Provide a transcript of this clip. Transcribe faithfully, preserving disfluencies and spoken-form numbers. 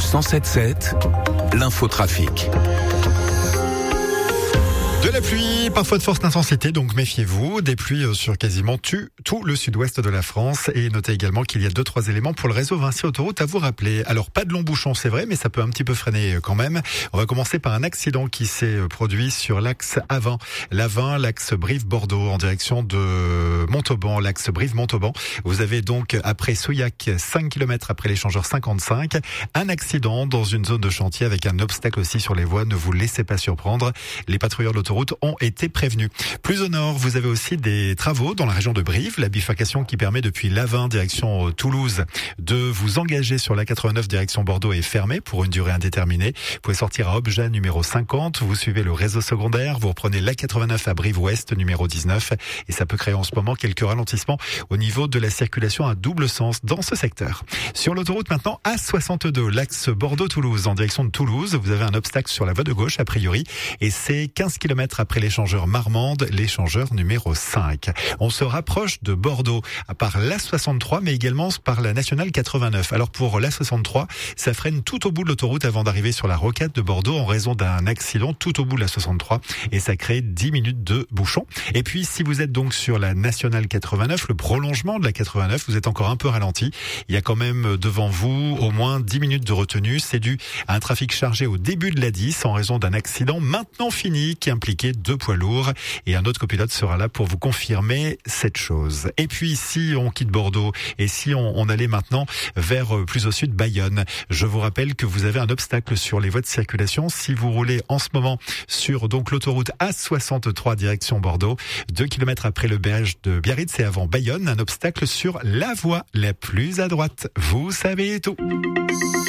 cent sept sept, l'infotrafic. De la pluie, parfois de forte intensité, donc méfiez-vous. Des pluies sur quasiment tu, tout le sud-ouest de la France. Et notez également qu'il y a deux, trois éléments pour le réseau Vinci Autoroute à vous rappeler. Alors, pas de longs bouchons, c'est vrai, mais ça peut un petit peu freiner quand même. On va commencer par un accident qui s'est produit sur l'axe A vingt. L'A vingt, l'axe Brive-Bordeaux, en direction de Montauban, l'axe Brive-Montauban. Vous avez donc, après Souillac, cinq kilomètres après l'échangeur cinquante-cinq, un accident dans une zone de chantier avec un obstacle aussi sur les voies. Ne vous laissez pas surprendre. Les patrouilleurs de l'autoroute ont été prévenus. Plus au nord, vous avez aussi des travaux dans la région de Brive, la bifurcation qui permet depuis l'A vingt direction Toulouse de vous engager sur l'A quatre-vingt-neuf direction Bordeaux est fermée pour une durée indéterminée. Vous pouvez sortir à Objet numéro cinquante, vous suivez le réseau secondaire, vous reprenez l'A quatre-vingt-neuf à Brive-Ouest numéro dix-neuf et ça peut créer en ce moment quelques ralentissements au niveau de la circulation à double sens dans ce secteur. Sur l'autoroute maintenant A soixante-deux, l'axe Bordeaux-Toulouse en direction de Toulouse, vous avez un obstacle sur la voie de gauche a priori et c'est quinze kilomètres après l'échangeur Marmande, l'échangeur numéro cinq. On se rapproche de Bordeaux par l'A soixante-trois mais également par la nationale quatre-vingt-neuf. Alors pour l'A soixante-trois, ça freine tout au bout de l'autoroute avant d'arriver sur la rocade de Bordeaux en raison d'un accident tout au bout de la soixante-trois et ça crée dix minutes de bouchon. Et puis si vous êtes donc sur la nationale quatre-vingt-neuf, le prolongement de la quatre-vingt-neuf, vous êtes encore un peu ralenti. Il y a quand même devant vous au moins dix minutes de retenue. C'est dû à un trafic chargé au début de l'A dix en raison d'un accident maintenant fini qui impliquait deux poids lourds et un autre copilote sera là pour vous confirmer cette chose. Et puis si on quitte Bordeaux et si on, on allait maintenant vers plus au sud Bayonne, je vous rappelle que vous avez un obstacle sur les voies de circulation si vous roulez en ce moment sur donc l'autoroute A soixante-trois direction Bordeaux, deux kilomètres après le berge de Biarritz et avant Bayonne, un obstacle sur la voie la plus à droite. Vous savez tout.